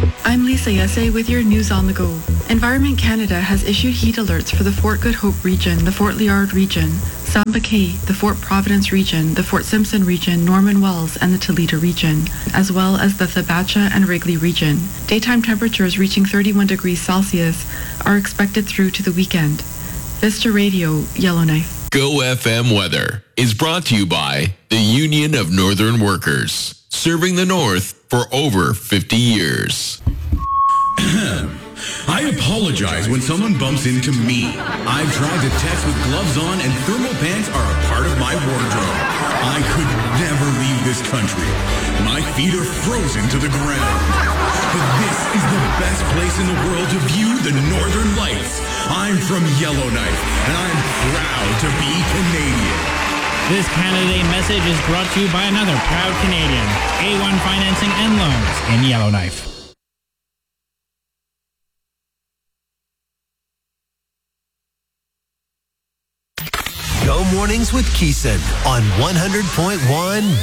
I'm Lisa Yesse with your news on the go. Environment Canada has issued heat alerts for the Fort Good Hope region, the Fort Liard region, Samba-Kay, the Fort Providence region, the Fort Simpson region, Norman Wells, and the Toledo region, as well as the Thabacha and Wrigley region. Daytime temperatures reaching 31 degrees Celsius are expected through to the weekend. Vista Radio, Yellowknife. Go FM Weather is brought to you by the Union of Northern Workers, serving the North for over 50 years. I apologize when someone bumps into me. I've tried to text with gloves on, and thermal pants are a part of my wardrobe. I could never leave this country. My feet are frozen to the ground. But this is the best place in the world to view the Northern Lights. I'm from Yellowknife, and I'm proud to be Canadian. This Canada Day message is brought to you by another proud Canadian, A1 Financing and Loans in Yellowknife. Go Mornings with Keeson on 100.1